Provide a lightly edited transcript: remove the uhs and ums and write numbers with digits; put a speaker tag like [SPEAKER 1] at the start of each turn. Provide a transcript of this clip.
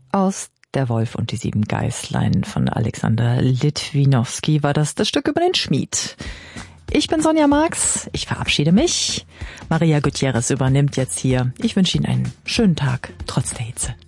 [SPEAKER 1] Aus Der Wolf und die 7 Geißlein von Alexander Litwinowski war das Stück über den Schmied. Ich bin Sonja Marx, ich verabschiede mich. Maria Gutierrez übernimmt jetzt hier. Ich wünsche Ihnen einen schönen Tag, trotz der Hitze.